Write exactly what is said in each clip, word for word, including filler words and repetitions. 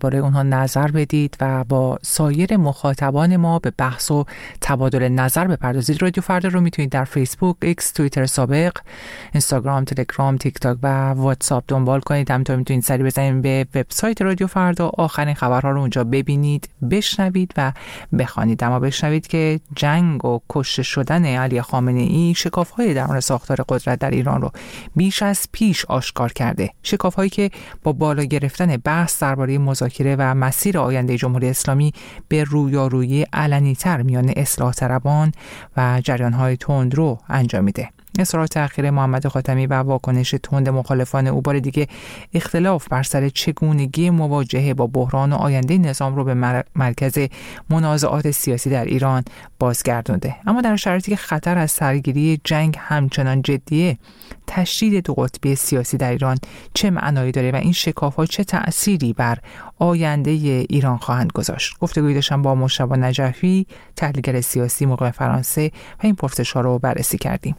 درباره اونها نظر بدید و با سایر مخاطبان ما به بحث و تبادل نظر بپردازید. رادیو فردا رو میتونید در فیسبوک، ایکس، توییتر سابق، اینستاگرام، تلگرام، تیک تاک و واتساپ دنبال کنید. همینطور میتونید سری بزنید به وبسایت رادیو فردا، آخرین خبرها رو اونجا ببینید، بشنوید و بخوانید. اما بشنوید که جنگ و کشته شدن علی خامنه‌ای شکاف‌های درون ساختار قدرت در ایران رو بیش از پیش آشکار کرده. شکاف‌هایی که با بالا گرفتن بحث درباره مذاکره و مسیر آینده جمهوری اسلامی به رویارویی علنی‌تر میان اصلاح طلبان و جریان‌های تندرو انجام میده. اصرارات اخیر محمد خاتمی و واکنش تند مخالفان او بار دیگه اختلاف بر سر چگونگی مواجهه با بحران و آینده نظام رو به مرکز منازعات سیاسی در ایران بازگردونده. اما در شرایطی که خطر از سرگیری جنگ همچنان جدیه، تشدید دو قطبی سیاسی در ایران چه معنایی داره و این شکاف‌ها چه تأثیری بر آینده ایران خواهند گذاشت؟ گفتگوی داشتم با مجتبی نجفی، تحلیلگر سیاسی موقع فرانسه، و این پرسش‌ها رو بررسی کردیم.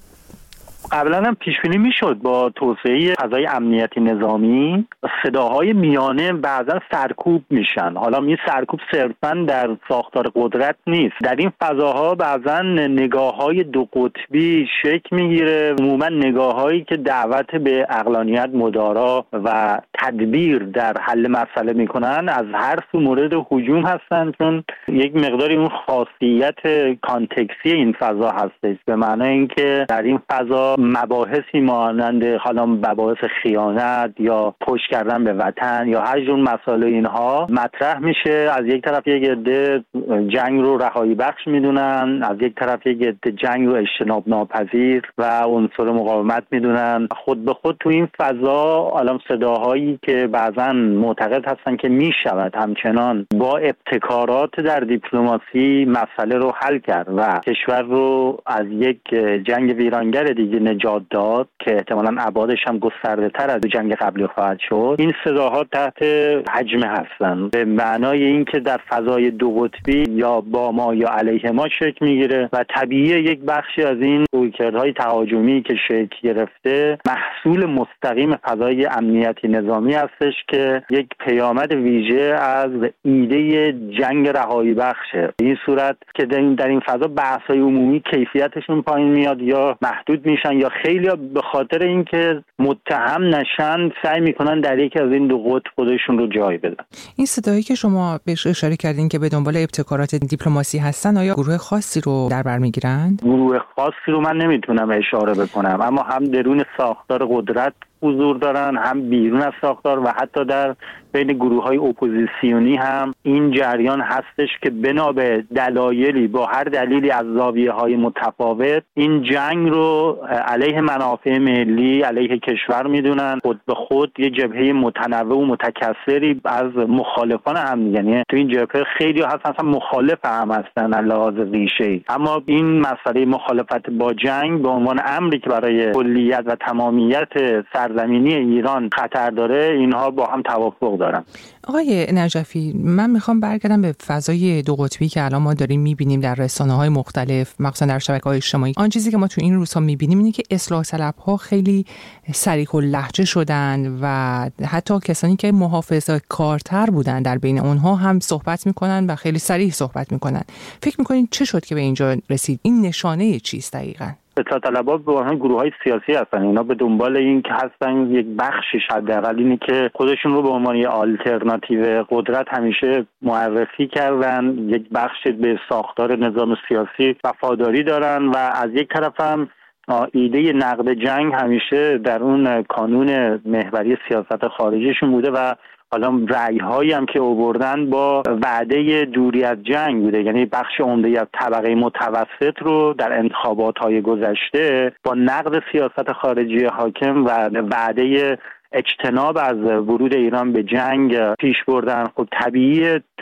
قبلا هم پیش بینی میشد با توسعه فضای امنیتی نظامی صداهای میانه بعضا سرکوب میشن. حالا این سرکوب صرفا در ساختار قدرت نیست، در این فضاها بعضا نگاه‌های دو قطبی شکل میگیره، عموما نگاه‌هایی که دعوت به عقلانیت، مدارا و تدبیر در حل مسئله میکنن از هر سو مورد هجوم هستند، چون یک مقداری اون خاصیت کانتکسی این فضا هستش، به معنای اینکه در این فضا مباحثی مانند حالا مباحث خیانت یا پشت کردن به وطن یا هر جور مسائل اینها مطرح میشه. از یک طرف یک عده جنگ رو رهایی بخش میدونن، از یک طرف یک عده جنگ رو اجتناب ناپذیر و عنصر مقاومت میدونن. خود به خود تو این فضا الان صداهایی که بعضا معتقد هستن که میشود همچنان با ابتکارات در دیپلماسی مسئله رو حل کرد و کشور رو از یک جنگ ویرانگر دیگه نجات داد که احتمالاً ابعادش هم گسترده تر از جنگ قبلی خواهد شد، این صداها تحت حجم هستن، به معنای اینکه در فضای دو قطبی یا با ما یا علیه ما شکل میگیره و طبیعی یک بخشی از این رویکردهای تهاجمی که شکل گرفته محصول مستقیم فضای امنیتی نظامی هستش که یک پیامد ویژه از ایده جنگ رهایی بخشه. به این صورت که در این فضا بحث‌های عمومی کیفیتشون پایین میاد یا محدود میشن یا خیلی به خاطر اینکه متهم نشن سعی میکنن در یکی از این دو قطب خودشون رو جای بدن. این صدایی که شما بهش اشاره کردین که به دنبال ابتکارات دیپلماسی هستن، آیا گروه خاصی رو در بر میگیرن؟ گروه خاصی رو من نمیتونم اشاره بکنم، اما هم درون ساختار قدرت حضور دارن، هم بیرون از ساختار و حتی در بین گروه‌های اپوزیسیونی هم این جریان هستش که بنا به دلایلی با هر دلیلی از زاویه‌های متفاوت این جنگ رو علیه منافع ملی، علیه کشور میدونن. خود به خود یه جبهه متنوع و متکثری از مخالفان هم، یعنی تو این جبهه خیلی هستن اصلا مخالف هم هستن علاوه ریشه‌ای، اما این مسئله مخالفت با جنگ به عنوان امری که برای کلیت و تمامیت سرزمینی ایران خطر داره، اینها با هم توافق دارن. آقای نجفی، من میخوام برگردم به فضای دو قطبی که الان ما داریم میبینیم در رسانه‌های مختلف، مخصوصا در شبکه‌های اجتماعی. آن چیزی که ما تو این روزها میبینیم اینه که اصلاح طلب‌ها خیلی صریح اللهجه شدن و حتی کسانی که محافظه‌کارتر بودن در بین اونها هم صحبت میکنن و خیلی صریح صحبت میکنن. فکر میکنین چه شد که به اینجا رسید؟ این نشانه چیست دقیقاً؟ اصلاح طلب‌ها به عنوان گروه‌های سیاسی هستن، اینا به دنبال این که هستن یک بخشش حداقل اینه که خودشون رو به عنوان یک آلترناتیو قدرت همیشه معرفی کردن، یک بخش به ساختار نظام سیاسی وفاداری دارن و از یک طرف هم ایده نقد جنگ همیشه در اون کانون محوری سیاست خارجیشون بوده و حالا رأی‌هایی هم که آوردن با وعده دوری از جنگ بوده، یعنی بخش عمده از طبقه متوسط رو در انتخابات‌های گذشته با نقد سیاست خارجی حاکم و وعده اجتناب از ورود ایران به جنگ پیش بردن. خب طبیعیه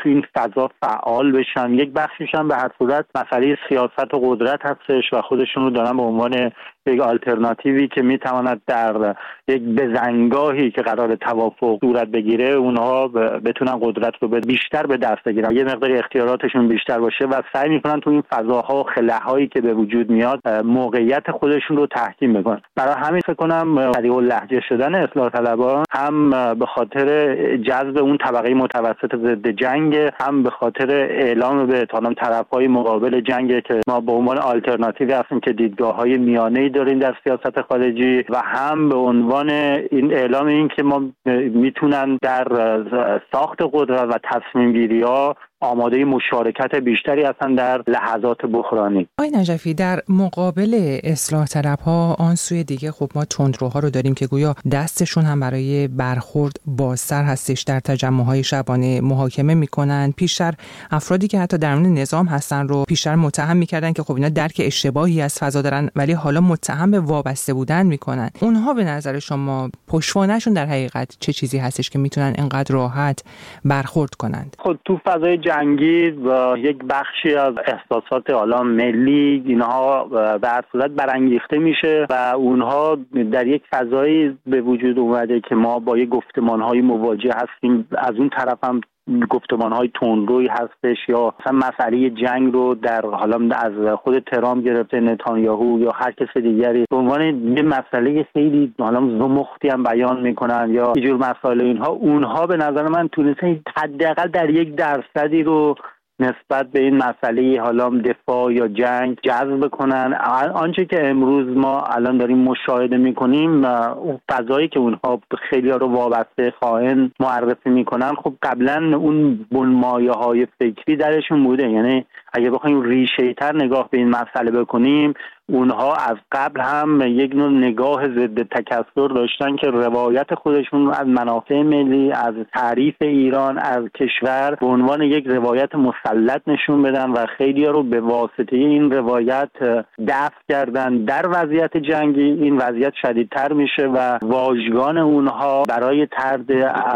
تو این فضا فعال بشن. یک بخشش هم به هر صورت مسئله سیاست و قدرت هستش و خودشون رو دارن به عنوان یک آلترناتیوی که میتواند در یک بزنگاهی که قرار توافق صورت بگیره اونها بتونن قدرت رو بیشتر به دست بگیرن، یه مقدار اختیاراتشون بیشتر باشه و سعی میکنن تو این فضاها و خلاهایی که به وجود میاد موقعیت خودشون رو تحکیم بکنن. برای همین فکر کنم سریع اللهجه شدن اصلاح طلبان هم به خاطر جذب اون طبقه متوسط ضد جنگ، هم به خاطر اعلام به تمام طرفهای مقابل جنگ که ما به عنوان آلترناتیوی هستیم که دیدگاه‌های میانه‌ای داریم در سیاست خارجی، و هم به عنوان این اعلام این که ما میتونن در ساخت قدرت و تصمیم گیری‌ها آماده مشارکت بیشتری هستن در لحظات بحرانی. آقای نجفی، در مقابل اصلاح طلب‌ها آن سوی دیگه خب ما تندروها رو داریم که گویا دستشون هم برای برخورد بازتر هستش، در تجمع‌های شبانه محاکمه میکنن. پیشتر افرادی که حتی درون نظام هستن رو پیشتر متهم میکردن که خب اینا درک اشتباهی از فضا دارن، ولی حالا متهم به وابسته بودن میکنن. اونها به نظر شما پشتوانه‌شون در حقیقت چه چیزی هستش که میتونن اینقدر راحت برخورد کنند؟ خب تو فضای جنگی و یک بخشی از احساسات حالا ملی اینها به هر صورت برانگیخته میشه و اونها در یک فضایی به وجود اومده که ما با یک گفتمان‌های مواجه هستیم. از اون طرف هم گفتمان‌های تندروی هستش یا مثلا مسئله جنگ رو در حالا از خود ترامپ گرفته نتانیاهو یا هر کس دیگری به عنوان یه مسئله خیلی حالا زمختی هم بیان میکنن یا یه جور مسائل اینها. اونها به نظر من تونستن حداقل در یک درصدی رو نسبت به این مسئله حالا دفاع یا جنگ جذب کنن. آنچه که امروز ما الان داریم مشاهده میکنیم، اون فضایی که اونها خیلی ها رو وابسته خائن معرفی میکنن، خب قبلا اون بنمایه های فکری درشون بوده. یعنی اگه بخوایم ریشه تر نگاه به این مسئله بکنیم، اونها از قبل هم یک نوع نگاه ضد تکثر داشتن که روایت خودشون از منافع ملی، از تعریف ایران از کشور به عنوان یک روایت مسلط نشون بدن و خیلی‌ها رو به واسطه این روایت دفع کردن. در وضعیت جنگی این وضعیت شدیدتر میشه و واژگان اونها برای طرد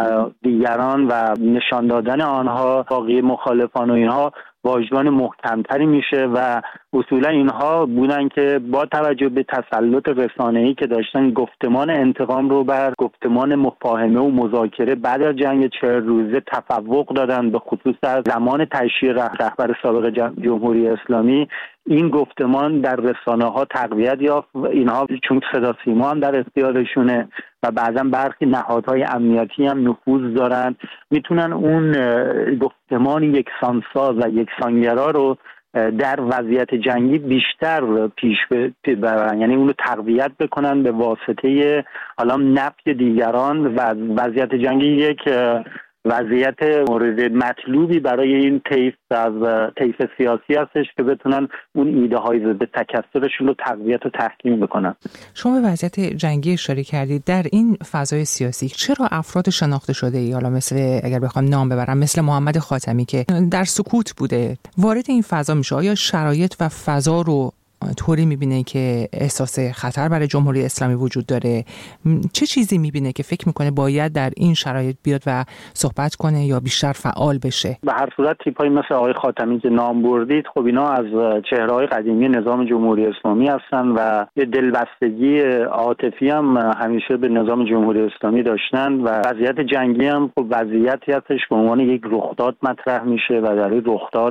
دیگران و نشان دادن آنها باقی مخالفان و اینها واژگان محکمتری میشه و اصولا اینها بودن که با توجه به تسلط رسانه‌ای که داشتن گفتمان انتقام رو بر گفتمان مفاهمه و مذاکره بعد از جنگ چهل روزه تفوق دادن، به خصوص از زمان تشییع رهبر سابق جمهوری اسلامی. این گفتمان در رسانه‌ها تقویت یافت. اینها چون صدا سیما هم در اختیارشونه و بعضا برخی نهادهای امنیتی هم نفوذ دارن، میتونن اون گفتمان یکسانساز و یکسانگرا رو در وضعیت جنگی بیشتر پیش ببرن، یعنی اون رو تقویت بکنن به واسطه حالا نفی دیگران. و وضعیت جنگی یک وضعیت مورد مطلوبی برای این طیف از طیف سیاسی هستش که بتونن اون ایده های ضد تکثرشون رو تقویت و تحکیم بکنن. شما به وضعیت جنگی اشاره کردید. در این فضای سیاسی چرا افراد شناخته شده ای، حالا مثل اگر بخوام نام ببرم مثل محمد خاتمی که در سکوت بوده، وارد این فضا میشه؟ آیا شرایط و فضا رو طوری میبینه که احساس خطر برای جمهوری اسلامی وجود داره؟ چه چیزی میبینه که فکر میکنه باید در این شرایط بیاد و صحبت کنه یا بیشتر فعال بشه؟ به هر صورت تیپایی مثل آقای خاتمی که نام بردید، خب اینا از چهره‌های قدیمی نظام جمهوری اسلامی هستن و یه دلبستگی عاطفی هم همیشه به نظام جمهوری اسلامی داشتن و وضعیت جنگی هم خب وضعیتی هستش به عنوان یک رخداد مطرح میشه و در این رخداد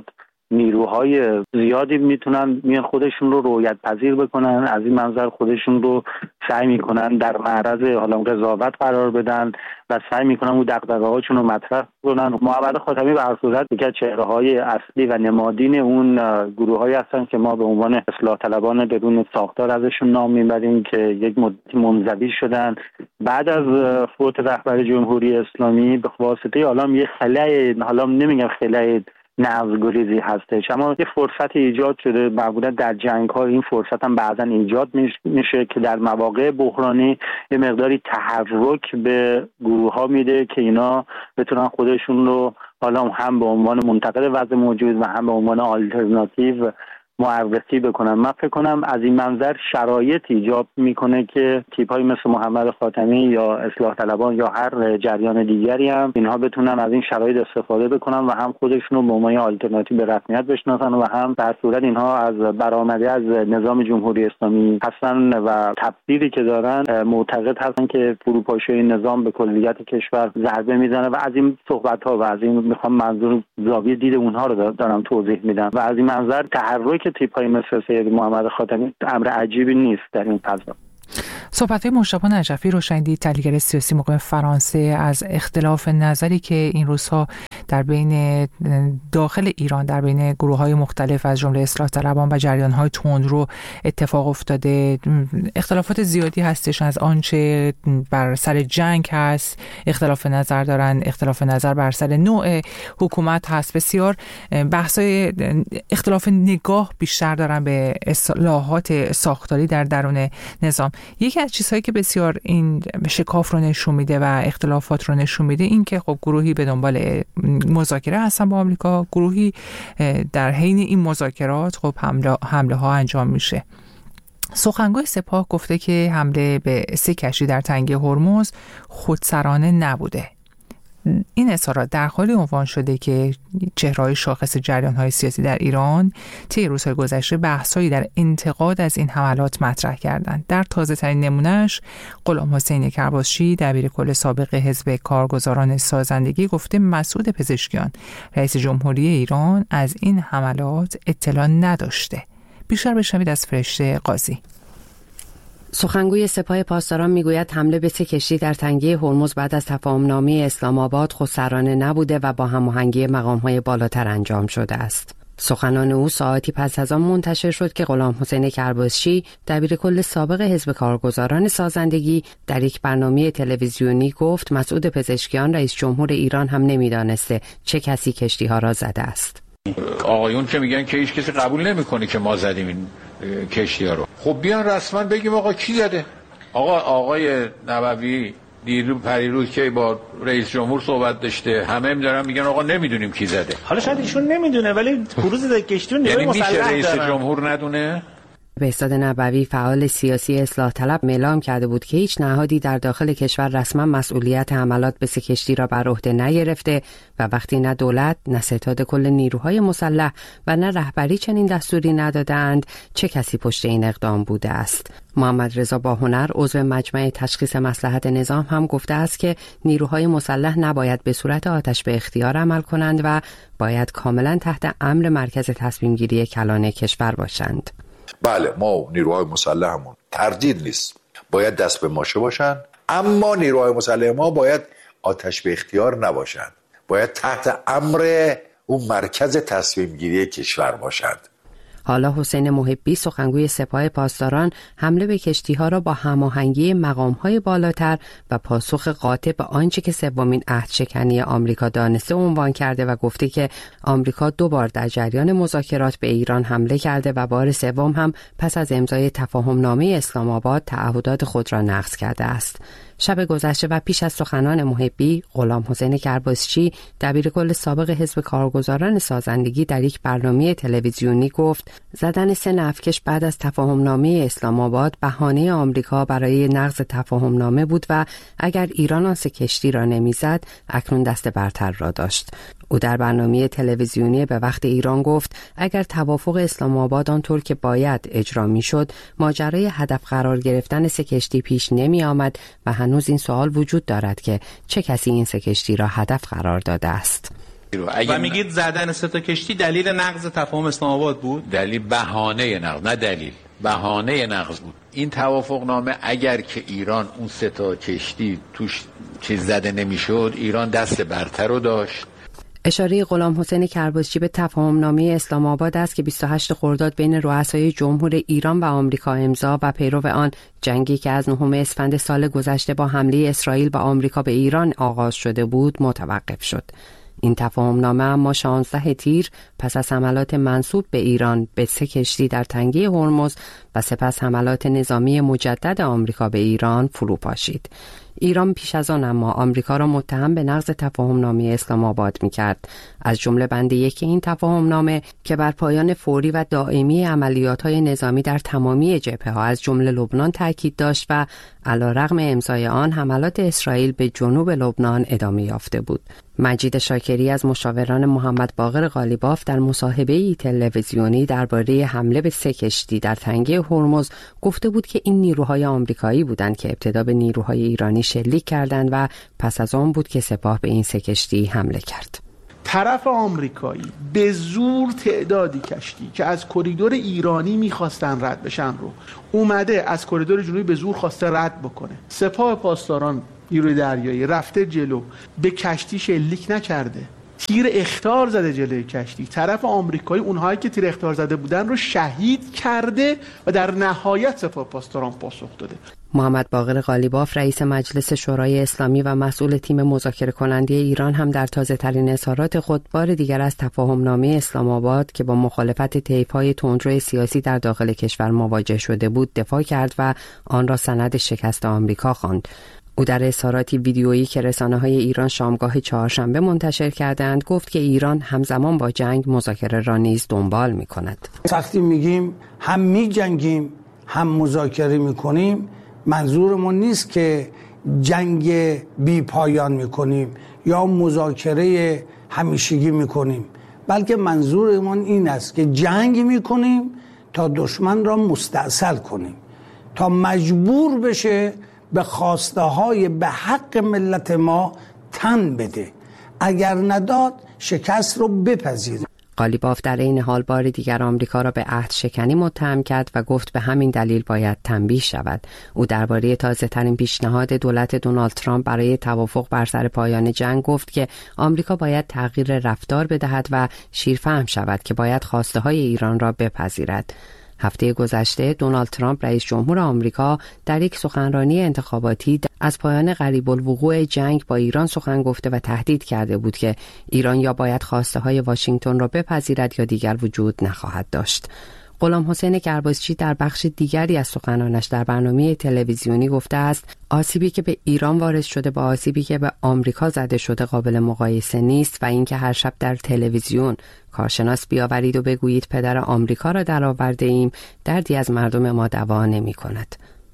نیروهای زیادی میتونن میان خودشون رو رویت پذیر بکنن، از این منظر خودشون رو سعی میکنن در معرض حالا قضاوت قرار بدن و سعی میکنن اون دغدغه‌هاشون رو مطرح کنن. محمد خاتمی به هر صورت یکی از چهره‌های اصلی و نمادین اون گروه‌هایی هستن که ما به عنوان اصلاح طلبان بدون ساختار ازشون نام میبریم که یک مدتی منزوی شدن بعد از فوت رهبر جمهوری اسلامی به واسطه حالا یه خلأ، حالا نمیگم خلأ نازگریزی هستش، اما یه فرصت ایجاد شده. معمولا در جنگ ها این فرصت هم بعضا ایجاد میشه که در مواقع بحرانی یه مقداری تحرک به گروه ها میده که اینا بتونن خودشون رو حالا هم به عنوان منتقد وضع موجود و هم به عنوان آلترناتیو معرفی بکنم. من فکر کنم از این منظر شرایط ایجاب میکنه که تیپ‌های مثل محمد خاتمی یا اصلاح طلبان یا هر جریان دیگری هم اینها بتونن از این شرایط استفاده بکنن و هم خودشون رو به عنوان آلترناتیو به رسمیت بشناسن و هم در صورت اینها از برآمده از نظام جمهوری اسلامی هستن و تبدیلی که دارن معتقد هستن که فروپاشی این نظام به کلیت کشور ضربه میزنه و از این صحبت‌ها و از این میخوام منظور زاویه دید اونها رو دارم توضیح میدم و از این منظر تحرک تیپ‌های مثل سید محمد خاتمی امر عجیبی نیست در این فضا. صحبت‌های مجتبی نجفی رو شنیدید، تحلیلگر سیاسی مقیم فرانسه، از اختلاف نظری که این روزها در بین داخل ایران در بین گروه‌های مختلف از جمله اصلاح طلبان و جریان‌های تندرو اتفاق افتاده. اختلافات زیادی هستش، از آنچه بر سر جنگ هست اختلاف نظر دارن، اختلاف نظر بر سر نوع حکومت هست، بسیار بحث‌های اختلاف نگاه بیشتر دارن به اصلاحات ساختاری در درون نظام. یکی از چیزهایی که بسیار این شکاف رو نشون میده و اختلافات رو نشون میده این که خب گروهی به دنبال مذاکره هستن با آمریکا، گروهی در حین این مذاکرات خب حمله حمله ها انجام میشه. سخنگوی سپاه گفته که حمله به سه کشتی در تنگه هرمز خودسرانه نبوده. این اظهارات در حالی عنوان شده که چهره‌های شاخص جریان‌های سیاسی در ایران طی روزهای گذشته بحث‌هایی در انتقاد از این حملات مطرح کردند. در تازه‌ترین نمونه‌اش غلام حسین کرباسچی دبیرکل سابق حزب کارگزاران سازندگی گفته مسعود پزشکیان رئیس جمهوری ایران از این حملات اطلاع نداشته. بیشتر بشنوید از فرشته قاضی. سخنگوی سپاه پاسداران میگوید حمله به سه کشتی در تنگه هرمز بعد از تفاهمنامه اسلام آباد خودسرانه نبوده و با هماهنگی مقام‌های بالاتر انجام شده است. سخنان او ساعتی پس از آن منتشر شد که غلام حسین کرباسچی دبیرکل سابق حزب کارگزاران سازندگی در یک برنامه تلویزیونی گفت مسعود پزشکیان رئیس جمهور ایران هم نمیدانسته چه کسی کشتی‌ها را زده است. آقایون که میگن که هیچ کسی قبول نمیکنه که ما زدیم این کشتی‌ها رو، خب بیان رسما بگیم آقا کی زده. آقا آقای نبوی دیرو پریروز که با رئیس جمهور صحبت داشته، همه می‌دارن میگن آقا نمیدونیم کی زده. حالا شاید ایشون نمیدونه ولی بروز کشتی رو نیروی مسلح داره. یعنی میشه رئیس جمهور ندونه؟ بهزاد نبوی فعال سیاسی اصلاح طلب اعلام کرده بود که هیچ نهادی در داخل کشور رسما مسئولیت حملات به سه کشتی را بر عهده نگرفته و وقتی نه دولت، نه ستاد کل نیروهای مسلح و نه رهبری چنین دستوری ندادند، چه کسی پشت این اقدام بوده است. محمد رضا باهنر عضو مجمع تشخیص مصلحت نظام هم گفته است که نیروهای مسلح نباید به صورت آتش به اختیار عمل کنند و باید کاملا تحت امر مرکز تصمیم گیری کلان کشور باشند. بله، ما نیروهای مسلحمون تردید نیست، باید دست به ماشه باشن، اما نیروهای مسلح ما باید آتش به اختیار نباشند، باید تحت امر اون مرکز تصمیم گیری کشور باشند. حالا حسین محبی سخنگوی سپاه پاسداران حمله به کشتی‌ها را با هماهنگی مقام‌های بالاتر و پاسخ قاطع به آنچه که سومین عهدشکنی آمریکا دانسته عنوان کرده و گفته که آمریکا دو بار در جریان مذاکرات به ایران حمله کرده و بار سوم هم پس از امضای تفاهمنامه اسلام آباد تعهدات خود را نقض کرده است. شب گذشته و پیش از سخنان محبی، غلام حسین کرباسچی دبیرکل سابق حزب کارگزاران سازندگی در یک برنامه تلویزیونی گفت زدن سه نفتکش بعد از تفاهمنامه اسلام آباد بهانه آمریکا برای نقض تفاهمنامه بود و اگر ایران آن سه کشتی را نمیزد اکنون دست برتر را داشت. او در برنامه تلویزیونی به وقت ایران گفت اگر توافق اسلام آباد آنطور که باید اجرا میشد ماجرای هدف قرار گرفتن سه کشتی پیش نمی آمد و هنوز این سوال وجود دارد که چه کسی این سه کشتی را هدف قرار داده است. و میگید زدن سه تا کشتی دلیل نقض تفاهم اسلام آباد بود؟ دلیل بهانه نقض، نه دلیل، بهانه نقض بود. این توافق نامه اگر که ایران اون سه تا کشتی توش چیز زده نمیشد، ایران دست برتر رو داشت. اشاره غلام حسین کرباسچی به تفاهمنامه اسلام آباد است که بیست و هشتم خرداد بین رؤسای جمهور ایران و آمریکا امضا و پیرو آن جنگی که از نهم اسفند سال گذشته با حمله اسرائیل و آمریکا به ایران آغاز شده بود متوقف شد. این تفاهمنامه اما شانزده تیر پس از حملات منسوب به ایران به سه کشتی در تنگه هرمز و سپس حملات نظامی مجدد آمریکا به ایران فرو پاشید. ایران پیش از آن اما آمریکا را متهم به نقض تفاهم‌نامه اسلام آباد می‌کرد. از جمله بند یک این تفاهم‌نامه که بر پایان فوری و دائمی عملیات‌های نظامی در تمامی جبهه‌ها از جمله لبنان تاکید داشت و علیرغم امضای آن حملات اسرائیل به جنوب لبنان ادامه یافته بود. مجید شاکری از مشاوران محمد باقر قالیباف در مصاحبه‌ای تلویزیونی درباره حمله به سه کشتی در تنگه هرمز گفته بود که این نیروهای آمریکایی بودند که ابتدا به نیروهای ایرانی شلیک کردند و پس از آن بود که سپاه به این سه کشتی حمله کرد. طرف آمریکایی به زور تعدادی کشتی که از کریدور ایرانی میخواستن رد بشن رو اومده از کریدور جنوبی به زور خواسته رد بکنه. سپاه پاسداران نیروی دریایی رفته جلو، به کشتی شلیک نکرده، تیر اخطار زده جلوی کشتی. طرف آمریکایی اونهایی که تیر اخطار زده بودن رو شهید کرده و در نهایت سپاه پاسداران پاسخ داده. محمد باقر قالیباف رئیس مجلس شورای اسلامی و مسئول تیم مذاکره کننده ایران هم در تازه ترین اظهارات خود بار دیگر از تفاهم‌نامه اسلام آباد که با مخالفت طیف‌های تندرو سیاسی در داخل کشور مواجه شده بود دفاع کرد و آن را سند شکست آمریکا خواند. او در اظهاراتی ویدیویی که رسانه‌های ایران شامگاه چهارشنبه منتشر کردند گفت که ایران همزمان با جنگ مذاکره را نیز دنبال می‌کند. وقتی میگیم هم می‌جنگیم هم مذاکره می‌کنیم، منظورمون نیست که جنگ بی پایان می‌کنیم یا مذاکره همیشگی می‌کنیم، بلکه منظورمون این است که جنگ می‌کنیم تا دشمن را مستأصل کنیم، تا مجبور بشه به خواسته های به حق ملت ما تن بده، اگر نداد شکست رو بپذیره. قالیباف در این حال بار دیگر آمریکا را به عهد شکنی متهم کرد و گفت به همین دلیل باید تنبیه شود. او درباره تازه ترین پیشنهاد دولت دونالد ترامپ برای توافق بر سر پایان جنگ گفت که آمریکا باید تغییر رفتار بدهد و شیرفهم شود که باید خواسته های ایران را بپذیرد. هفته گذشته دونالد ترامپ رئیس جمهور آمریکا در یک سخنرانی انتخاباتی از پایان قریب الوقوع جنگ با ایران سخن گفته و تهدید کرده بود که ایران یا باید خواسته های واشنگتن را بپذیرد یا دیگر وجود نخواهد داشت. غلام حسین کرباسچی در بخش دیگری از سخنانش در برنامه تلویزیونی گفته است آسیبی که به ایران وارد شده با آسیبی که به آمریکا زده شده قابل مقایسه نیست و اینکه هر شب در تلویزیون کارشناس بیاورید و بگویید پدر آمریکا را درآورده ایم دردی از مردم ما دوا نمی کند.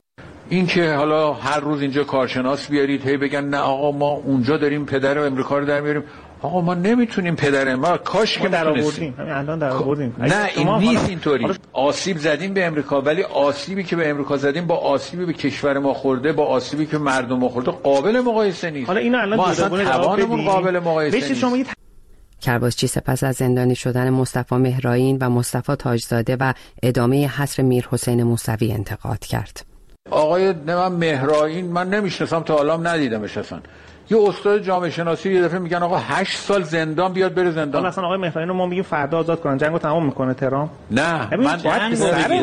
این که حالا هر روز اینجا کارشناس بیارید هی بگن نه آقا ما اونجا داریم پدر آمریکا رو در میاریم، آقا ما نمیتونیم پدر ما کاش که در آوردیم همین الان در آوردیم. نه این نیست اینطوری. آسیب زدیم به امریکا، ولی آسیبی که به امریکا زدیم با آسیبی به کشور ما خورده با آسیبی که مردم ما خورده قابل مقایسه نیست. حالا اینا الان ما اصلا توانمون قابل مقایسه نیست. شما کرباسچی سپس از زندانی شدن مصطفی مهرائین و مصطفی تاجزاده و ادامه حصر میرحسین موسوی انتقاد کرد. آقای نمام مهرائین من نمیشناسم، تا حالا ندیدمش اصلا. یه استاد جامعه شناسی یه دفعه میگن آقا هشت سال زندان بیاد بره زندان. حالا اصلا آقای مهرائین رو ما میگیم فردا آزاد کنن، جنگو تمام میکنه ترامپ؟ نه من جنگ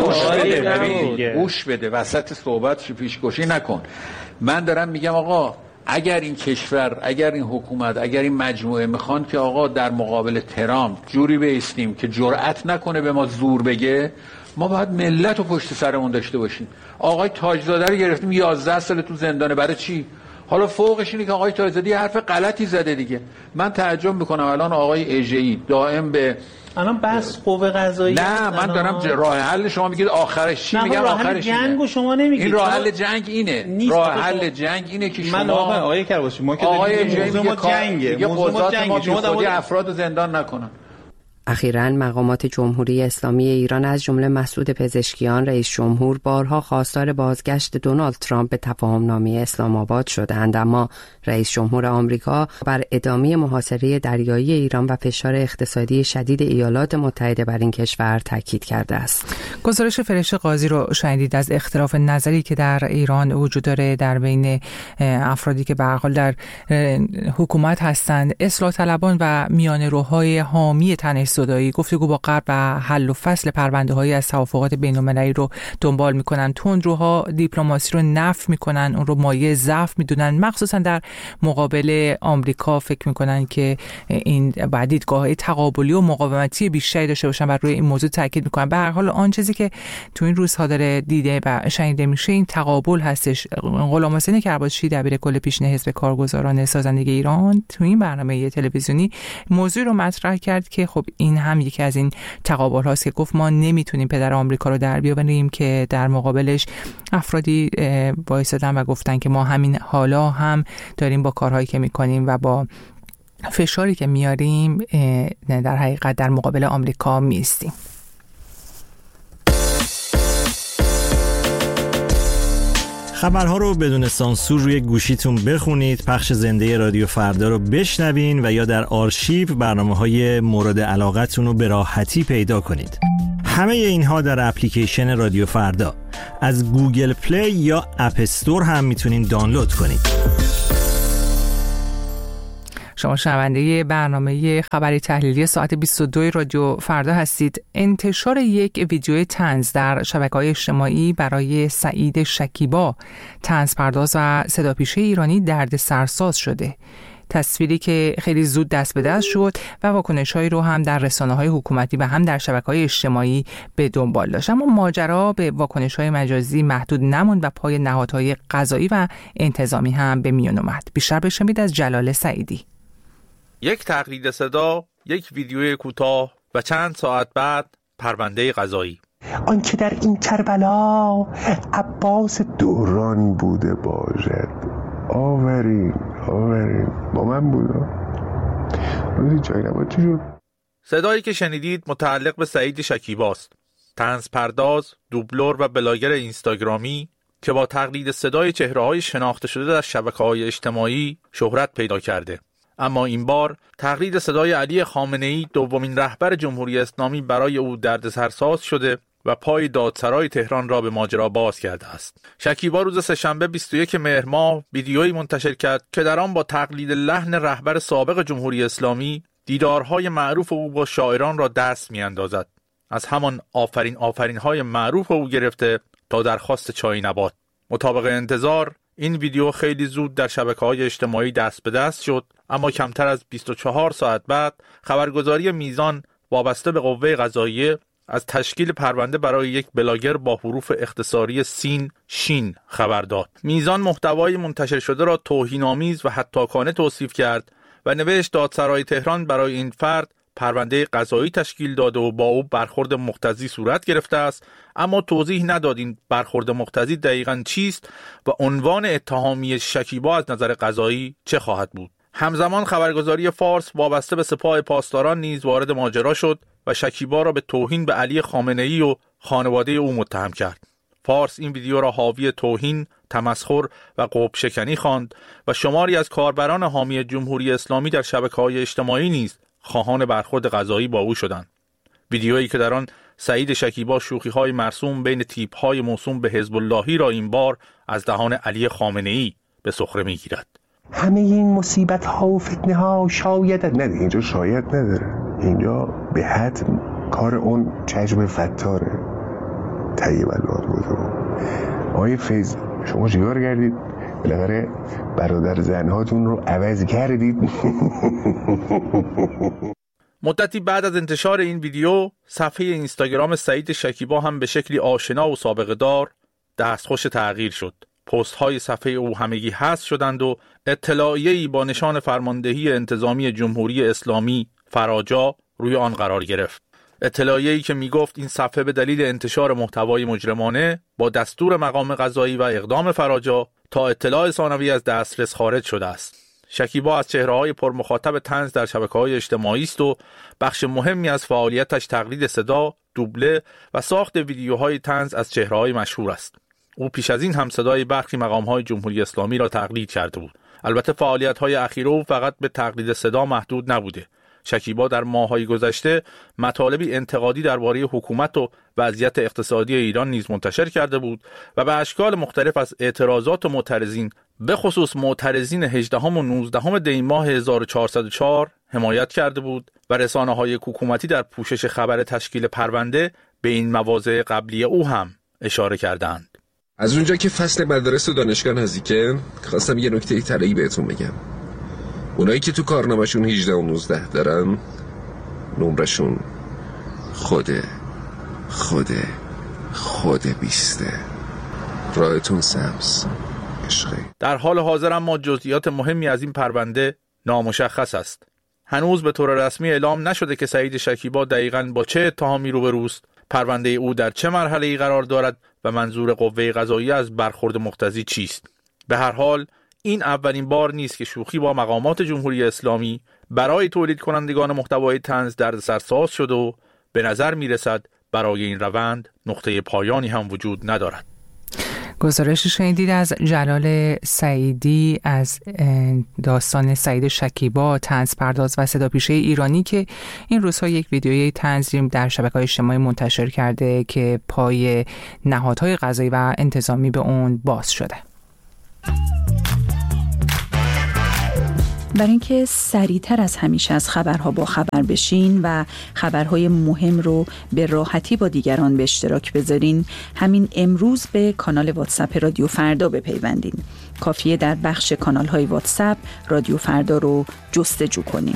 گوش بده وسط صحبت پیشگوشی نکن. من دارم میگم آقا اگر این کشور، اگر این حکومت، اگر این مجموعه میخوان که آقا در مقابل ترامپ جوری بایستیم که جرأت نکنه به ما زور بگه، ما باید ملت رو پشت سرمون داشته باشیم. آقای تاجزاده رو گرفتیم یازده سال تو زندانه، برای چی؟ حالا فوقش اینه که آقای تاجزاده حرف غلطی زده دیگه. من تعجب میکنم الان آقای اژه‌ای دائم به الان بس قوه قضاییه. نه من دارم راه حل شما میگید آخرش چی میگم؟ آخرش جنگو شما نمیگید. این راه حل جنگ اینه. راه حل جنگ اینه که شما من آقای آقای کرباسچی ما که موضوع ما جنگه، موضوع ما جنگه، شما در افراد زندان نکنن. اخیراً مقامات جمهوری اسلامی ایران از جمله مسعود پزشکیان رئیس جمهور بارها خواستار بازگشت دونالد ترامپ به تفاهم‌نامه اسلام آباد شدند، اما رئیس جمهور آمریکا بر ادامه محاصره دریایی ایران و فشار اقتصادی شدید ایالات متحده بر این کشور تاکید کرده است. گزارش فرشته قاضی رو شنیدید از اختلاف نظری که در ایران وجود داره در بین افرادی که به هر حال در حکومت هستند، اصلاح طلبان و میانه‌روهای حامی تنش بهزادایی گفتگو با غرب و حل و فصل پرونده‌هایی از توافقات بین‌المللی رو دنبال میکنن. تندروها دیپلماسی رو نفی میکنن، اون رو مایه ضعف میدونن، مخصوصا در مقابل آمریکا فکر میکنن که این بعد دیدگاه‌های تقابلی و مقاومتی بیشتری داشته باشن و روی این موضوع تاکید میکنن. به هر حال آن چیزی که تو این روزها داره دیده و شنیده میشه این تقابل هستش. غلام حسین کرباسچی دبیر کل پیشین حزب کارگزاران سازندگی ایران تو این برنامه تلویزیونی موضوع رو مطرح کرد که خب این هم یکی از این تقابل هاست که گفت ما نمیتونیم پدر آمریکا رو در بیاوریم که در مقابلش افرادی وایسادن و گفتن که ما همین حالا هم داریم با کارهایی که میکنیم و با فشاری که میاریم در حقیقت در مقابل آمریکا میستیم. خبرها رو بدون سانسور روی گوشیتون بخونید، پخش زنده رادیو فردا رو بشنوین و یا در آرشیو برنامه‌های مورد علاقتون رو به راحتی پیدا کنید. همه اینها در اپلیکیشن رادیو فردا از گوگل پلی یا اپ استور هم میتونین دانلود کنید. شما شنونده برنامه خبری تحلیلی ساعت بیست و دو رادیو فردا هستید. انتشار یک ویدیوی طنز در شبکه‌های اجتماعی برای سعید شکیبا، طنزپرداز و صداپیشه ایرانی، دردسرساز شده. تصویری که خیلی زود دست به دست شد و واکنش‌هایی رو هم در رسانه‌های حکومتی و هم در شبکه‌های اجتماعی به دنبال داشت. اما ماجرا به واکنش‌های مجازی محدود نموند و پای نهادهای قضایی و انتظامی هم به میان اومد. بیشتر بشنوید از جلال سعیدی. یک تقلید صدا، یک ویدیوی کوتاه و چند ساعت بعد پرونده قضایی. آنچه در این کربلا عباس دوران بوده باشد. آورین آورین با من بوده. روزی جایی نبود چجور؟ صدایی که شنیدید متعلق به سعید شکیباست، طنزپرداز، دوبلور و بلاگر اینستاگرامی که با تقلید صدای چهره‌های شناخته شده در شبکه‌های اجتماعی شهرت پیدا کرده. اما این بار تقلید صدای علی خامنه‌ای، دومین رهبر جمهوری اسلامی، برای او دردسرساز شده و پای دادسرای تهران را به ماجرا باز کرده است. شکیبا روز سه‌شنبه بیست و یکم مهر ماه ویدیویی منتشر کرد که در آن با تقلید لحن رهبر سابق جمهوری اسلامی دیدارهای معروف او با شاعران را دست می‌اندازد. از همان آفرین آفرین های معروف او گرفته تا درخواست چای نبات. مطابق انتظار این ویدیو خیلی زود در شبکه‌های اجتماعی دست به دست شد، اما کمتر از بیست و چهار ساعت بعد خبرگزاری میزان وابسته به قوه قضاییه از تشکیل پرونده برای یک بلاگر با حروف اختصاری سین شین خبر داد. میزان محتوای منتشر شده را توهین‌آمیز و حتاکانه توصیف کرد و نوشت دادسرای تهران برای این فرد پرونده قضایی تشکیل داده و با او برخورد مقتضی صورت گرفته است، اما توضیح نداد این برخورد مقتضی دقیقاً چیست و عنوان اتهامی شکیبا از نظر قضایی چه خواهد بود. همزمان خبرگزاری فارس وابسته به سپاه پاسداران نیز وارد ماجرا شد و شکیبا را به توهین به علی خامنه‌ای و خانواده او متهم کرد. فارس این ویدیو را حاوی توهین، تمسخر و قوب شکنی خواند و شماری از کاربران حامی جمهوری اسلامی در شبکه‌های اجتماعی نیز خواهان برخورد قضایی با او شدند. ویدیویی که در آن سعید شکیبا شوخی‌های مرسوم بین تیپ‌های موسوم به حزب اللهی را این بار از دهان علی خامنه‌ای به سخره می‌گیرد. همه این مصیبت ها و فتنه ها شاید نه، اینجا شاید نداره، اینجا به حد کار اون چشم فتاره طیب الله بوده. آقای فیض شما چیکار کردید؟ بالاخره برادر زنهاتون رو عوض کردید. مدتی بعد از انتشار این ویدیو صفحه اینستاگرام سعید شکیبا هم به شکلی آشنا و سابقه دار دستخوش تغییر شد. پست های صفحه او همگی حذف شدند و اطلاعیه‌ای با نشان فرماندهی انتظامی جمهوری اسلامی فراجا روی آن قرار گرفت. اطلاعیه‌ای که میگفت این صفحه به دلیل انتشار محتوای مجرمانه با دستور مقام قضایی و اقدام فراجا تا اطلاع ثانوی از دسترس خارج شده است. شکیبا از چهره‌های پرمخاطب طنز در شبکه‌های اجتماعی است و بخش مهمی از فعالیتش تقلید صدا، دوبله و ساخت ویدیوهای طنز از چهره‌های مشهور است. او پیش از این هم صدای برخی مقام‌های جمهوری اسلامی را تقلید کرده بود. البته فعالیت‌های اخیر او فقط به تقلید صدا محدود نبوده. شکیبا در ماه‌های گذشته مطالبی انتقادی درباره حکومت و وضعیت اقتصادی ایران نیز منتشر کرده بود و به اشکال مختلف از اعتراضات معترضین، به خصوص معترضین هجدهم و نوزدهم دی ماه هزار و چهارصد و چهار، حمایت کرده بود و رسانه‌های حکومتی در پوشش خبر تشکیل پرونده به این مواضع قبلی او هم اشاره کردند. از اونجا که فصل مدارس و دانشگاه نزدیکه، خواستم یه نکته طلایی بهتون بگم. اونایی که تو کارنامه‌شون هجده و نوزده دارن، نمرشون خوده خوده خوده بیسته. راهتون سبز عشقی. در حال حاضر اما جزئیات مهمی از این پرونده نامشخص است. هنوز به طور رسمی اعلام نشده که سعید شکیبا دقیقاً با چه اتهامی روبروست، پرونده او در چه مرحله‌ای قرار دارد و منظور قوه قضاییه از برخورد مقتضی چیست. به هر حال این اولین بار نیست که شوخی با مقامات جمهوری اسلامی برای تولید کنندگان محتوای طنز دردسرساز شد و به نظر می‌رسد برای این روند نقطه پایانی هم وجود ندارد. گزارش شنیدید از جلال سعیدی از داستان سعید شکیبا، طنز پرداز و صداپیشه ایرانی که این روزها یک ویدیوی طنزی در شبکه‌های اجتماعی منتشر کرده که پای نهادهای قضایی و انتظامی به اون باز شده. برای اینکه سریعتر از همیشه از خبرها با خبر بشین و خبرهای مهم رو به راحتی با دیگران به اشتراک بذارین، همین امروز به کانال واتساپ رادیو فردا بپیوندین. کافیه در بخش کانال‌های واتساپ رادیو فردا رو جستجو کنین.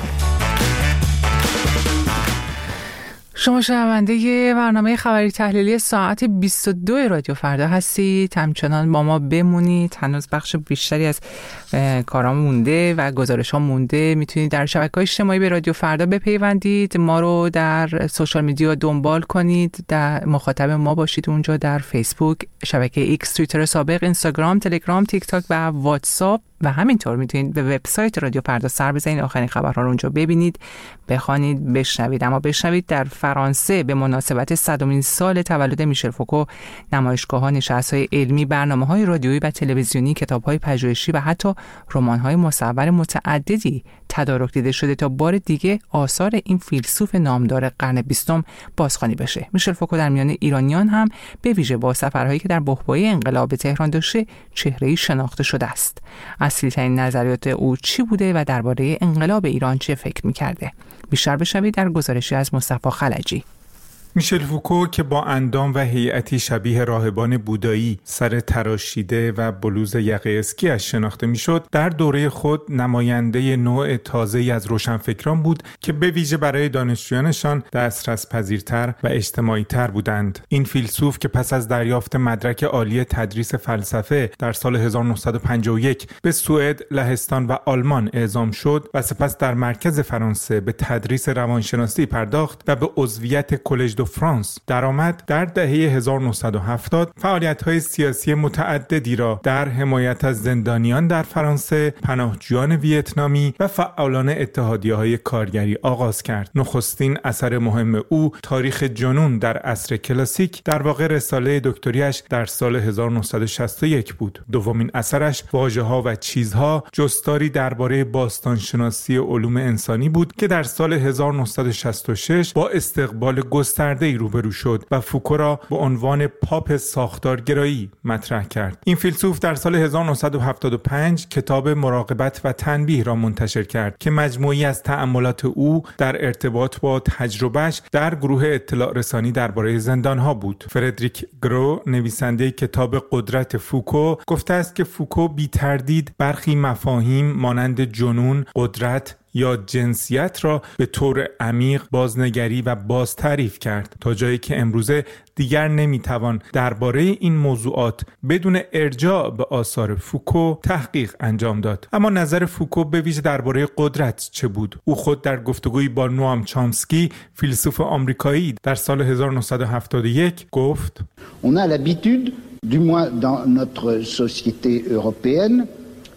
شما شنونده برنامه خبری تحلیلی ساعت بیست و دو رادیو فردا هستید. همچنان با ما بمونید. هنوز بخش بیشتری از کارام مونده و گزارش ها مونده. میتونید در شبکه‌های اجتماعی به رادیو فردا بپیوندید. ما رو در سوشال میدیا دنبال کنید. در مخاطب ما باشید اونجا در فیسبوک، شبکه ایکس، توییتر سابق، اینستاگرام، تلگرام، تیک تاک و واتساپ. و همینطور میتونید به وبسایت رادیو فردا سر بزنید، آخرین خبرها رو اونجا ببینید، بخوانید، بشنوید. اما بشنوید در فرانسه به مناسبت صدمین سال تولد میشل فوکو نمایشگاه‌ها، نشست‌های علمی، برنامه‌های رادیویی و تلویزیونی، کتاب‌های پژوهشی و حتی رمان‌های مصور متعددی تدارک دیده شده تا بار دیگه آثار این فیلسوف نامدار قرن بیستم بازخوانی بشه. میشل فوکو در میان ایرانیان هم به ویژه با سفرهایی که در بحبوحه انقلاب به تهران داشته چهره‌ای شناخته شده است. اصلی‌ترین نظریات او چی بوده و درباره انقلاب ایران چه فکر می‌کرده؟ بیشتر بشنوید در گزارشی از مصطفی خلجی. میشل فوکو که با اندام و هیئتی شبیه راهبان بودایی، سر تراشیده و بلوز یقه اسکی‌اش شناخته میشد، در دوره خود نماینده نوع تازه‌ای از روشنفکران بود که به ویژه برای دانشجویانشان دسترس پذیرتر و اجتماعی‌تر بودند. این فیلسوف که پس از دریافت مدرک عالی تدریس فلسفه در سال هزار و نهصد و پنجاه و یک به سوئد، لهستان و آلمان اعزام شد و سپس در مرکز فرانسه به تدریس روانشناسی پرداخت و به عضویت کلژ فرانس درآمد، در دهه هزار و نهصد و هفتاد فعالیت‌های سیاسی متعددی را در حمایت از زندانیان در فرانسه، پناهجویان ویتنامی و فعالان اتحادیه‌های کارگری آغاز کرد. نخستین اثر مهم او، تاریخ جنون در عصر کلاسیک، در واقع رساله دکتریش در سال هزار و نهصد و شصت و یک بود. دومین اثرش، واژه‌ها و چیزها، جستاری درباره باستانشناسی علوم انسانی بود که در سال هزار و نهصد و شصت و شش با استقبال گسترده ای روبرو شد و فوکو را به عنوان پاپ ساختارگرایی مطرح کرد. این فیلسوف در سال هزار و نهصد و هفتاد و پنج کتاب مراقبت و تنبیه را منتشر کرد که مجموعی از تأملات او در ارتباط با تجربهش در گروه اطلاع رسانی درباره زندانها بود. فردریک گرو، نویسنده کتاب قدرت فوکو، گفته است که فوکو بی تردید برخی مفاهیم مانند جنون، قدرت یا جنسیت را به طور عمیق بازنگری و باز تعریف کرد، تا جایی که امروزه دیگر نمیتوان درباره این موضوعات بدون ارجاع به آثار فوکو تحقیق انجام داد. اما نظر فوکو به ویژه درباره قدرت چه بود؟ او خود در گفتگویی با نوام چامسکی، فیلسوف آمریکایی، در سال هزار و نهصد و هفتاد و یک گفت: On a l'habitude, du moins dans notre société européenne,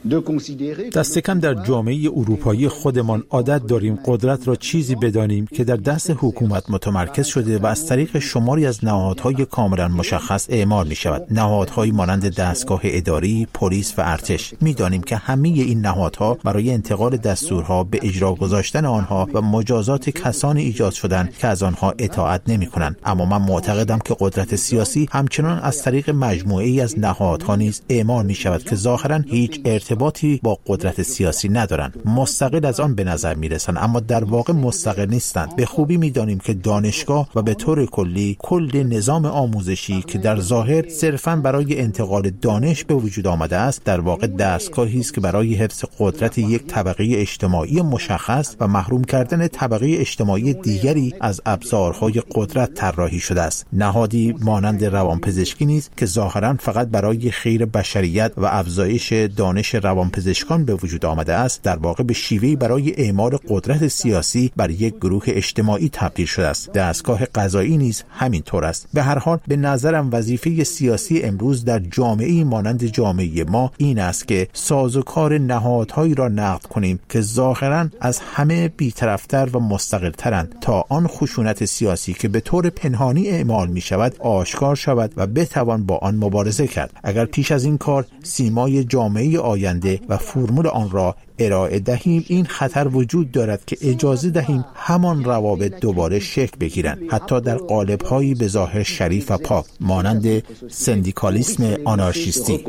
دست کم در جامعه اروپایی خودمان عادت داریم قدرت را چیزی بدانیم که در دست حکومت متمرکز شده و از طریق شماری از نهادهای کاملا مشخص اعمال می شود. نهادهایی مانند دستگاه اداری، پلیس و ارتش. می دانیم که همه این نهادها برای انتقال دستورها به اجرا گذاشتن آنها و مجازات کسانی ایجاد شدند که از آنها اطاعت نمی کنند. اما من معتقدم که قدرت سیاسی همچنان از طریق مجموعه‌ای از نهادها نیز اعمال می شود که ظاهرا هیچ ارتباطی ارتباطی با قدرت سیاسی ندارند. مستقل از آن به نظر میرسند، اما در واقع مستقل نیستند. به خوبی میدانیم که دانشگاه و به طور کلی کل نظام آموزشی که در ظاهر صرفاً برای انتقال دانش به وجود آمده است، در واقع دستگاهی است که برای حفظ قدرت یک طبقه اجتماعی مشخص و محروم کردن طبقه اجتماعی دیگری از ابزارهای قدرت طراحی شده است. نهادی مانند روانپزشکی نیز که ظاهراً فقط برای خیر بشریت و افزایش دانش روانپزشکان به وجود آمده است، در واقع به شیوهی برای اعمال قدرت سیاسی بر یک گروه اجتماعی تبدیل شده است. دستگاه قضایی نیز همین طور است. به هر حال به نظرم وظیفه سیاسی امروز در جامعه‌ای مانند جامعه ما این است که سازوکار نهادهایی را نقد کنیم که ظاهراً از همه بی‌طرف‌تر و مستقل‌ترند تا آن خشونت سیاسی که به طور پنهانی اعمال می‌شود آشکار شود و بتوان با آن مبارزه کرد. اگر پیش از این کار سیمای جامعه آینده و فرمول آن را ارائه دهیم، این خطر وجود دارد که اجازه دهیم همان روابط دوباره شکل بگیرند، حتی در قالب‌هایی به ظاهر شریف و پاک مانند سندیکالیسم آنارشیستی.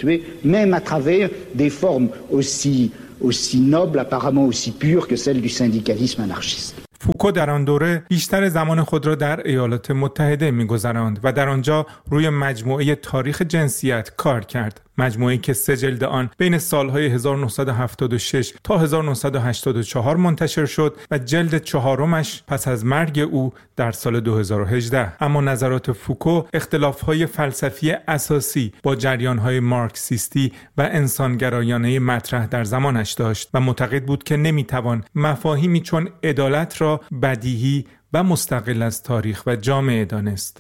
فوکو در آن دوره بیشتر زمان خود را در ایالات متحده می‌گذراند و در آنجا روی مجموعه تاریخ جنسیت کار کرد. مجموعه‌ای که سه جلد آن بین سالهای هزار و نهصد و هفتاد و شش تا هزار و نهصد و هشتاد و چهار منتشر شد و جلد چهارمش پس از مرگ او در سال دو هزار و هجده. اما نظرات فوکو اختلاف‌های فلسفی اساسی با جریان‌های مارکسیستی و انسانگرایانه مطرح در زمانش داشت و معتقد بود که نمی‌توان مفاهیمی چون عدالت را بدیهی و مستقل از تاریخ و جامعه دانست.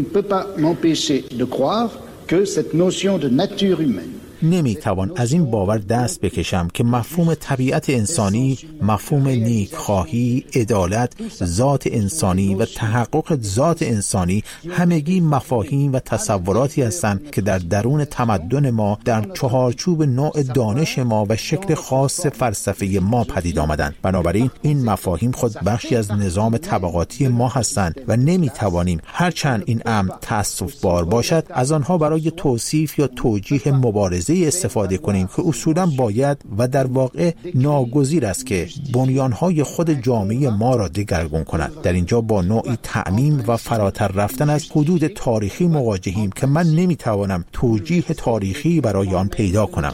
نمیتوان از این باور دست بکشم که مفهوم طبیعت انسانی، مفهوم نیکخواهی، عدالت، ذات انسانی و تحقق ذات انسانی همگی مفاهیم و تصوراتی هستند که در درون تمدن ما، در چهارچوب نوع دانش ما و شکل خاص فلسفه ما پدید آمدند. بنابراین این مفاهیم خود بخشی از نظام طبقاتی ما هستند و نمیتوانیم هرچند این امر تأسف بار باشد از آنها برای توصیف یا توجیه مبارزه استفاده کنیم که اصولا باید و در واقع ناگزیر است که بنیانهای خود جامعه ما را دگرگون کند. در اینجا با نوعی تعمیم و فراتر رفتن از حدود تاریخی مواجهیم که من نمیتوانم توجیه تاریخی برای آن پیدا کنم.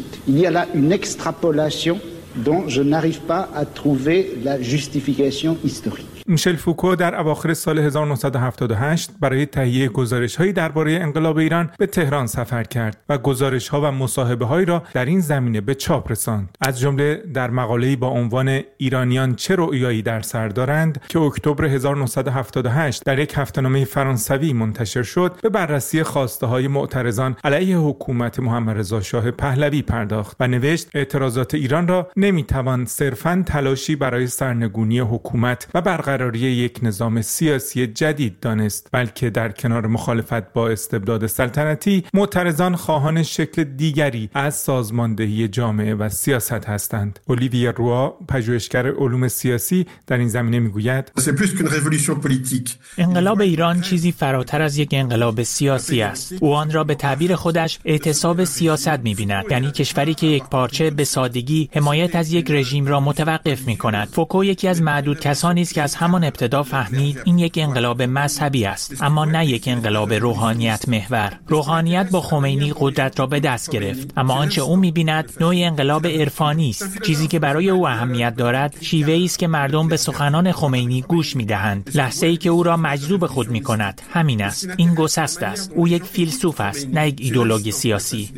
dont je n'arrive pas à trouver la justification historique. میشل فوکو در اواخر سال هزار و نهصد و هفتاد و هشت برای تهیه گزارش‌هایی درباره انقلاب ایران به تهران سفر کرد و گزارش‌ها و مصاحبه‌هایی را در این زمینه به چاپ رساند. از جمله در مقاله‌ای با عنوان ایرانیان چه رؤیایی در سر دارند که اکتبر هزار و نهصد و هفتاد و هشت در یک هفته‌نامه فرانسوی منتشر شد، به بررسی خواسته‌های معترضان علیه حکومت محمد رضا شاه پهلوی پرداخت و نوشت اعتراضات ایران را نمی‌توان صرفاً تلاشی برای سرنگونی حکومت و برقراری یک نظام سیاسی جدید دانست، بلکه در کنار مخالفت با استبداد سلطنتی، معترضان خواهان شکل دیگری از سازماندهی جامعه و سیاست هستند. اولیویه روا، پژوهشگر علوم سیاسی، در این زمینه میگوید انقلاب ایران چیزی فراتر از یک انقلاب سیاسی است. او آن را به تعبیر خودش اعتصاب سیاست می‌بیند، یعنی کشوری که یک پارچه به سادگی حمایت از یک رژیم را متوقف می‌کند. فوکو یکی از معدود کسانی است که از همان ابتدا فهمید این یک انقلاب مذهبی است، اما نه یک انقلاب روحانیت محور. روحانیت با خمینی قدرت را به دست گرفت، اما آنچه او می‌بیند نوعی انقلاب عرفانی است. چیزی که برای او اهمیت دارد شیوه‌ای است که مردم به سخنان خمینی گوش می‌دهند، لحظه‌ای که او را مجذوب خود می‌کند. همین است. این گسست است. او یک فیلسوف است، نه یک ایدئولوژی سیاسی.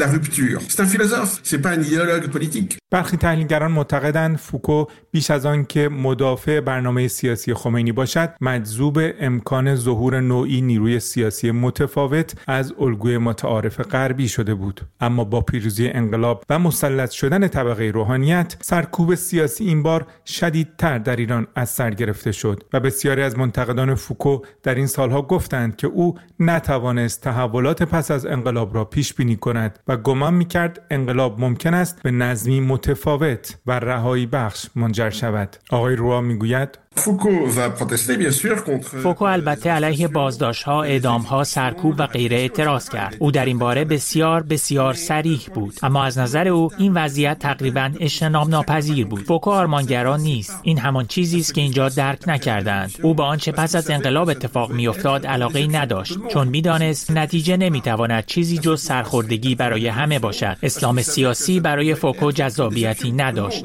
برخی تحلیلگران معتقدند فوکو بیش از آن که مدافع برنامه سیاسی خمینی باشد، مجذوب امکان ظهور نوعی نیروی سیاسی متفاوت از الگوی متعارف غربی شده بود. اما با پیروزی انقلاب و مسلط شدن طبقه روحانیت، سرکوب سیاسی این بار شدیدتر در ایران از سر گرفته شد و بسیاری از منتقدان فوکو در این سالها گفتند که او نتوانست تحولات پس از انقلاب را پیش بینی کند و گمان می‌کرد انقلاب ممکن است به نظمی متفاوت و رهایی بخش منجر شود. آقای روا میگوید فوکو البته علیه بازداشت‌ها، اعدام‌ها، سرکوب و غیره اعتراض کرد. او در این باره بسیار بسیار صریح بود، اما از نظر او این وضعیت تقریباً اجتناب ناپذیر بود. فوکو آرمانگرا نیست. این همان چیزی است که اینجا درک نکردند. او با آنچه پس از انقلاب اتفاق می‌افتاد علاقه‌ای نداشت، چون می‌دانست نتیجه نمی‌تواند چیزی جز سرخوردگی برای همه باشد. اسلام سیاسی برای فوکو جذابیتی نداشت.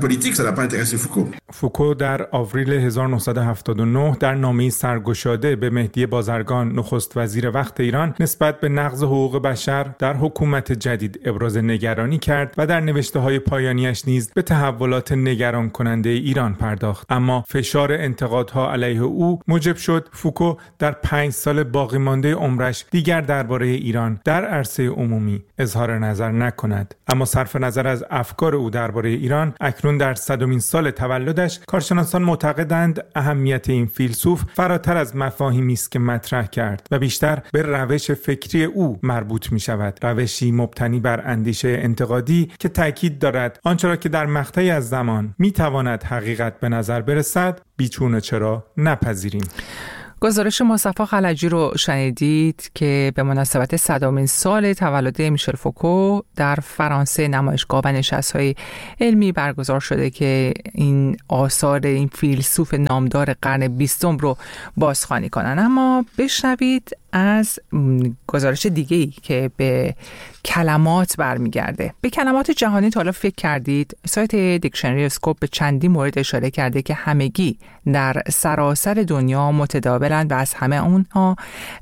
فوکو در آوریل هزار و نهصد و هفتاد و نه در نامه‌ای سرگشاده به مهدی بازرگان نخست وزیر وقت ایران نسبت به نقض حقوق بشر در حکومت جدید ابراز نگرانی کرد و در نوشته‌های پایانیش نیز به تحولات نگران کننده ایران پرداخت. اما فشار انتقادها علیه او موجب شد فوکو در پنج سال باقی مانده عمرش دیگر درباره ایران در عرصه عمومی اظهار نظر نکند. اما صرف نظر از افکار او درباره ایران، اکنون در صدمین سال تولدش کارشناسان معتقدند اهمیت این فیلسوف فراتر از مفاهیمی است که مطرح کرد و بیشتر به روش فکری او مربوط می شود. روشی مبتنی بر اندیشه انتقادی که تاکید دارد آنچه را که در مقطعی از زمان می تواند حقیقت به نظر برسد بیچون چرا نپذیریم. گزارش مصطفی خلجی رو شنیدید که به مناسبت صدمین سال تولد میشل فوکو در فرانسه نمایشگاه و نشست‌های علمی برگزار شده که این آثار این فیلسوف نامدار قرن بیستم رو بازخوانی کنن. اما بشنوید از گزارش دیگه‌ای که به کلمات برمیگرده. به کلمات جهانی تا حالا فکر کردید؟ سایت دیکشنری اسکوپ به چندین مورد اشاره کرده که همگی در سراسر دنیا متداولند و از همه اونها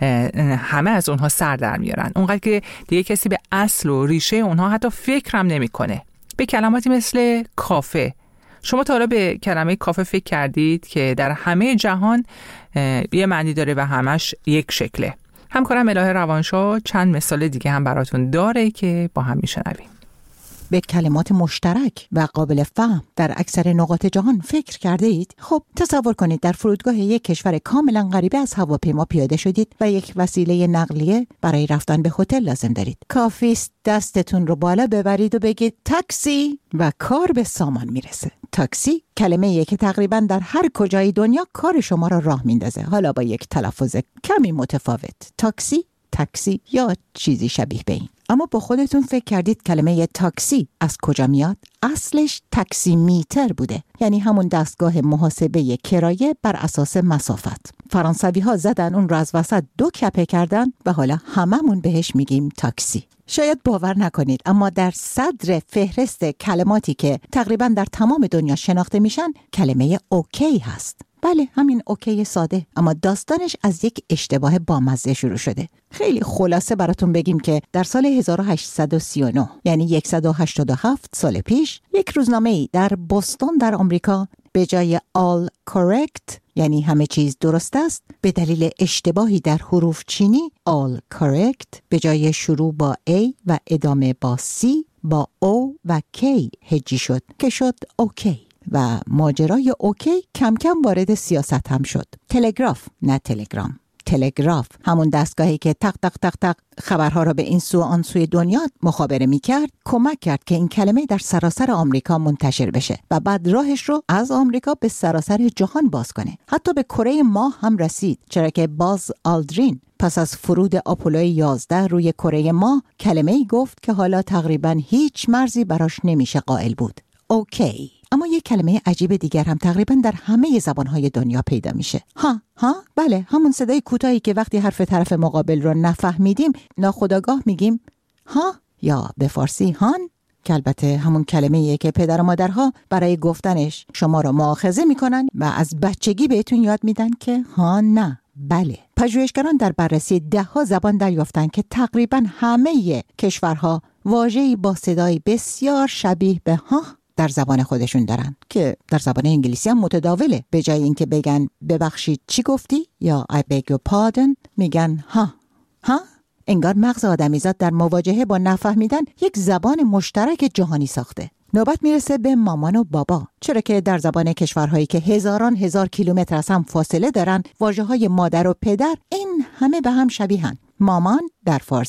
همه از اونها سر در میارن، اونقدر که دیگه کسی به اصل و ریشه اونها حتی فکر هم نمیکنه. به کلماتی مثل کافه. شما تا حالا به کلمه کافه فکر کردید که در همه جهان یه معنی داره و همش یک شکله؟ همکارم الهه روانشاه چند مثال دیگه هم براتون داره که با هم میشنویم. به کلمات مشترک و قابل فهم در اکثر نقاط جهان فکر کرده اید؟ خب تصور کنید در فرودگاه یک کشور کاملا غریبه از هواپیما پیاده شدید و یک وسیله نقلیه برای رفتن به هتل لازم دارید. کافی است دستتون رو بالا ببرید و بگید تاکسی و کار به سامان میرسه. تاکسی کلمه‌ایه که تقریبا در هر کجای دنیا کار شما را راه میندازه، حالا با یک تلفظ کمی متفاوت. تاکسی، تاکسی یا چیزی شبیه به این. اما با خودتون فکر کردید کلمه تاکسی از کجا میاد؟ اصلش تاکسی میتر بوده، یعنی همون دستگاه محاسبه کرایه بر اساس مسافت. فرانسوی ها زدن اون رو از وسط دو کپه کردن و حالا هممون بهش میگیم تاکسی. شاید باور نکنید اما در صدر فهرست کلماتی که تقریبا در تمام دنیا شناخته میشن کلمه اوکی هست. بله، همین اوکی ساده، اما داستانش از یک اشتباه بامزه شروع شده. خیلی خلاصه براتون بگیم که در سال هزار و هشتصد و سی و نه، یعنی صد و هشتاد و هفت سال پیش، یک روزنامه‌ای در بوستون در آمریکا به جای all correct، یعنی همه چیز درست است، به دلیل اشتباهی در حروف چینی all correct به جای شروع با A و ادامه با C با O و K هجی شد که شد اوکی. و ماجرای اوکی کم کم وارد سیاست هم شد. تلگراف، نه تلگرام، تلگراف، همون دستگاهی که تق تق تق تق خبرها را به این سو آن سوی دنیا مخابره می‌کرد، کمک کرد که این کلمه در سراسر آمریکا منتشر بشه و بعد راهش رو از آمریکا به سراسر جهان باز کنه. حتی به کره ماه هم رسید، چرا که باز آلدرین پس از فرود آپولو یازده روی کره ماه کلمه‌ای گفت که حالا تقریباً هیچ مرزی براش نمیشه قائل بود. اوکی. اما یک کلمه عجیب دیگر هم تقریبا در همه زبانهای دنیا پیدا میشه. ها ها بله، همون صدای کوتاهی که وقتی حرف طرف مقابل رو نفهمیدیم ناخودآگاه میگیم ها، یا به فارسی هان، که البته همون کلمه‌ایه که پدر و مادرها برای گفتنش شما رو مؤاخذه میکنن و از بچگی بهتون یاد میدن که ها نه بله. پژوهشگران در بررسی ده ها زبان دریافتن که تقریبا همه کشورها واژه‌ای با صدای بسیار شبیه به ها در زبان خودشون دارن که در زبان انگلیسی هم متداوله. به جای اینکه بگن ببخشید چی گفتی یا I beg your pardon میگن ها. ها؟ انگار مغز آدمیزاد در مواجهه با نفهمیدن یک زبان مشترک جهانی ساخته. نوبت میرسه به مامان و بابا، چرا که در زبان کشورهایی که هزاران هزار کیلومتر از هم فاصله دارن واژه‌های مادر و پدر این همه به هم شبیهن. مامان در فارسی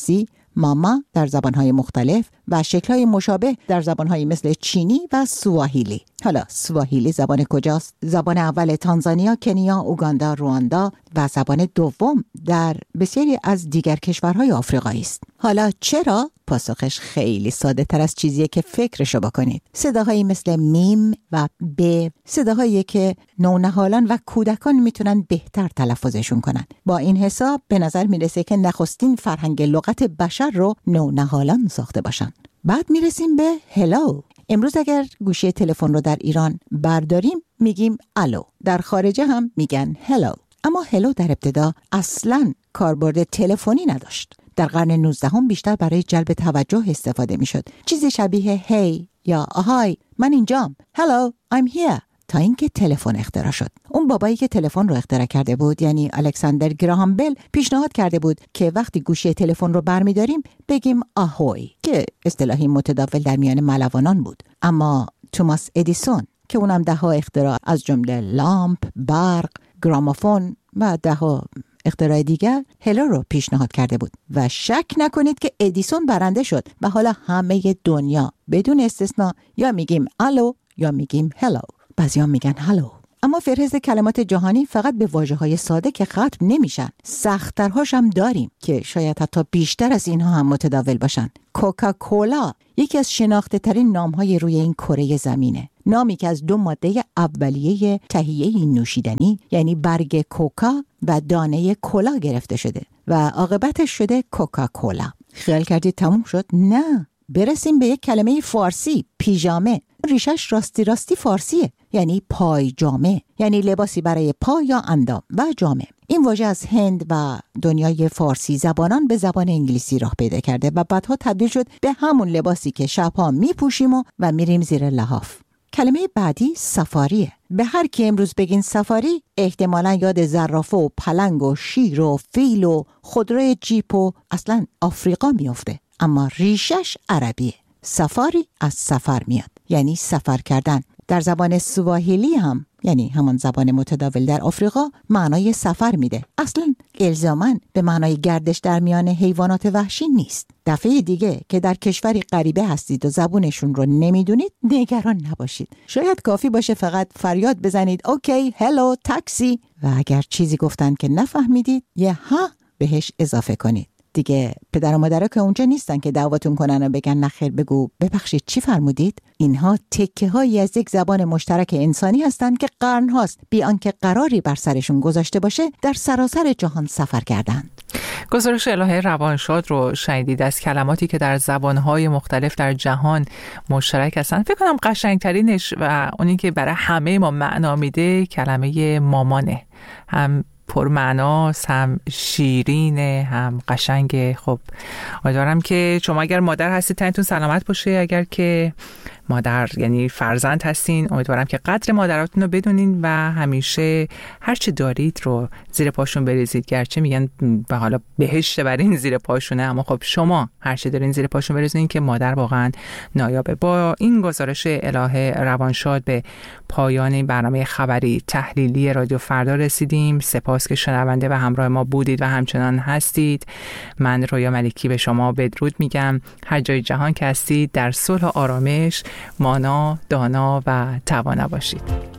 ماما در زبانهای مختلف و شکل‌های مشابه در زبان‌های مثل چینی و سواحیلی. حالا سواحیلی زبان کجاست؟ زبان اول تانزانیا، کنیا، اوگاندا، رواندا و زبان دوم در بسیاری از دیگر کشورهای آفریقایی است. حالا چرا؟ پاسخش خیلی ساده تر از چیزیه که فکرشو بکنید. صداهایی مثل میم و ب، صداهایی که نونهالان و کودکان میتونن بهتر تلفظشون کنن. با این حساب به نظر میرسه که نخستین فرهنگ لغت بشر رو نونهالان ساخته باشن. بعد میرسیم به هلو. امروز اگر گوشی تلفن رو در ایران برداریم میگیم الو. در خارجه هم میگن هلو. اما هلو در ابتدا اصلاً کاربرد تلفنی نداشت. در قرن نوزدهم بیشتر برای جلب توجه استفاده میشد. چیزی شبیه هی یا آهای من اینجام، هلو I'm here، تا اینکه تلفن اختراع شد. اون بابایی که تلفن رو اختراع کرده بود، یعنی الکساندر گراهام بل، پیشنهاد کرده بود که وقتی گوشی تلفن رو برمی‌داریم بگیم آهوی، که اصطلاحی متداول در میان ملوانان بود. اما توماس ادیسون که اونم ده ها اختراع از جمله لامپ، برق، گرامافون و ده ها اختراع دیگر هلو رو پیشنهاد کرده بود و شک نکنید که ادیسون برنده شد و حالا همه دنیا بدون استثنا یا میگیم الو یا میگیم هلو. بعضیا میگن هلو. اما فهرست کلمات جهانی فقط به واژه‌های ساده که ختم نمیشن، سخت‌ترهاش هم داریم که شاید حتی بیشتر از اینها هم متداول باشن. کوکاکولا یکی از شناخته ترین نام‌های روی این کره زمینه. نامی که از دو ماده اولیه تهیه این نوشیدنی، یعنی برگ کوکا و دانه کولا گرفته شده و عاقبتش شده کوکاکولا. خیال کردید تموم شد؟ نه. برسیم به یک کلمه فارسی، پیژامه. ریشش راستی راستی فارسیه، یعنی پایجامه، یعنی لباسی برای پا یا اندام و جامه. این واژه از هند و دنیای فارسی زبانان به زبان انگلیسی راه پیدا کرده و بعدها تبدیل شد به همون لباسی که شبها میپوشیم و, و میریم زیر لحاف. کلمه بعدی سفاریه. به هر کی امروز بگین سفاری احتمالاً یاد زرافه و پلنگ و شیر و فیل و خودروی جیپ و اصلاً آفریقا میفته، اما ریشش عربیه. سفاری از سفر میاد، یعنی سفر کردن. در زبان سواحیلی هم، یعنی همان زبان متداول در آفریقا، معنای سفر میده. اصلا الزاماً به معنای گردش در میان حیوانات وحشی نیست. دفعه دیگه که در کشوری غریبه هستید و زبونشون رو نمیدونید نگران نباشید. شاید کافی باشه فقط فریاد بزنید اوکی، هلو، تاکسی، و اگر چیزی گفتن که نفهمیدید یه ها بهش اضافه کنید. دیگه پدر و مادرها که اونجا نیستن که دعواتون کنن و بگن نخیر بگو ببخشید چی فرمودید. اینها تکه هایی از یک زبان مشترک انسانی هستند که قرن هاست بی آنکه قراری بر سرشون گذاشته باشه در سراسر جهان سفر کردند. گزارش الهه روانشاد رو شنیدید از کلماتی که در زبانهای مختلف در جهان مشترک هستند. فکر کنم قشنگترینش و اونی که برای همه ما معنا میده کلمه مامانه. هم پرمعناست، هم شیرینه، هم قشنگه. خب امیدوارم که شما اگر مادر هستید تنتون سلامت باشه، اگر که مادر یعنی فرزند هستین امیدوارم که قدر مادراتون رو بدونین و همیشه هر چه دارید رو زیر پاشون بریزید. گرچه میگن به حالا بهشت برین زیر پاشونه، اما خب شما هر چه دارین زیر پاشون بریزین که مادر واقعا نایابه. با این گزارش الهه روانشاد به پایان این برنامه خبری تحلیلی رادیو فردا رسیدیم. سپاس که شنونده و همراه ما بودید و همچنان هستید. من رویا ملکی به شما بدرود میگم. هر جای جهان که هستید در صلح و آرامش مانا، دانا و توانا باشید.